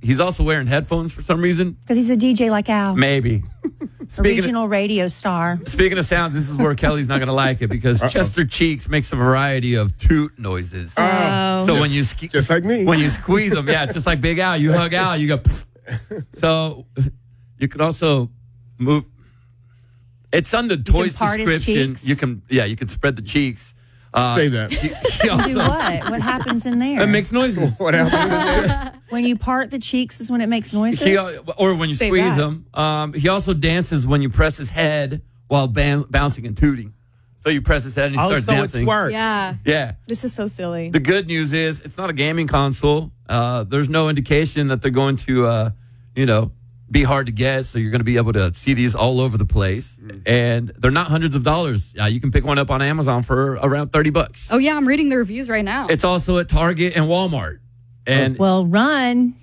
he's also wearing headphones for some reason. Because he's a DJ like Al. Maybe. A regional radio star. Speaking of sounds, this is where Kelly's not going to like it because Chester Cheeks makes a variety of toot noises. So when you just like me, when you squeeze them, it's just like Big Al. You hug Al, you go. So you can also move. It's on the toys description. You can spread the cheeks. Say that. Do what? What happens in there? It makes noises. What happens in there? When you part the cheeks is when it makes noises? Or when you squeeze them. He also dances when you press his head while bouncing and tooting. So you press his head and he starts dancing. It works. Yeah. This is so silly. The good news is it's not a gaming console. There's no indication that they're going to, be hard to get. So you're going to be able to see these all over the place. And they're not hundreds of dollars. You can pick one up on Amazon for around $30. Oh, yeah. I'm reading the reviews right now. It's also at Target and Walmart. And well, run.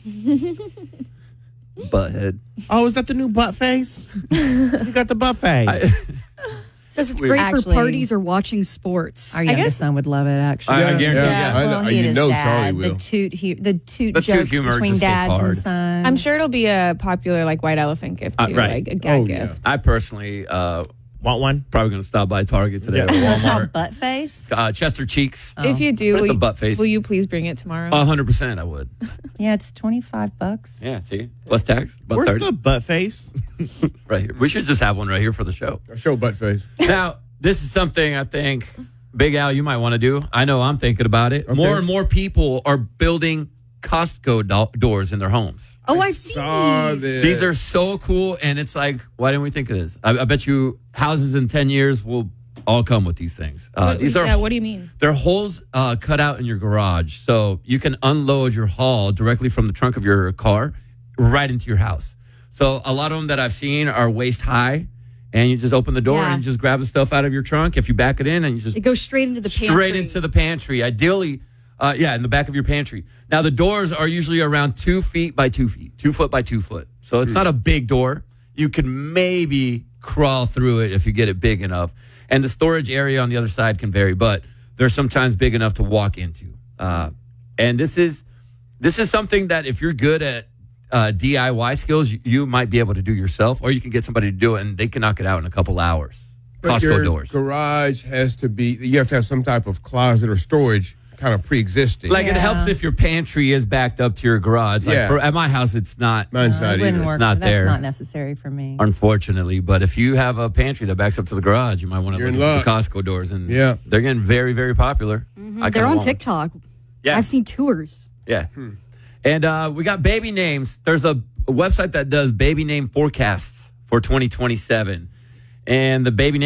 Butthead. Oh, is that the new butt face? You got the butt face. It says it's great for parties or watching sports. Our youngest son would love it, actually. I guarantee Well, he and his dad. Charlie will. The toot jokes between dads and sons. I'm sure it'll be a popular white elephant gift too, like a gag gift. I personally want one. Probably going to stop by Target today. At It's Walmart. called butt face. Chester Cheeks. If you do, it's a butt face. Will you please bring it tomorrow? 100%, I would. Yeah, it's $25. Yeah, see, plus tax. Where's 30. the butt face? Right here. We should just have one right here for the show. Show butt face. Now, this is something I think, Big Al, you might want to do. I know I'm thinking about it. Okay. More and more people are building Costco doors in their homes. Oh, I've seen these. These are so cool, and it's like, why didn't we think of this? I bet you houses in 10 years will all come with these things. What do you mean? They're holes cut out in your garage, so you can unload your haul directly from the trunk of your car right into your house. So a lot of them that I've seen are waist high, and you just open the door and just grab the stuff out of your trunk. If you back it in, and you just... It goes straight into the pantry. Straight into the pantry. Ideally... in the back of your pantry. Now, the doors are usually around 2 feet by 2 feet, 2 foot by 2 foot. So it's not a big door. You can maybe crawl through it if you get it big enough. And the storage area on the other side can vary, but they're sometimes big enough to walk into. And this is something that if you're good at DIY skills, you might be able to do yourself, or you can get somebody to do it, and they can knock it out in a couple hours. But Costco your doors. Garage has to be, you have to have some type of closet or storage kind of pre-existing. Like it helps if your pantry is backed up to your garage. Like at my house, it's not. Mine's not either. It's not there. That's not necessary for me. Unfortunately, but if you have a pantry that backs up to the garage, you might want to look at the Costco doors, and they're getting very, very popular. Mm-hmm. They're on TikTok. Yeah, I've seen tours. Yeah, and we got baby names. There's a website that does baby name forecasts for 2027, and the baby name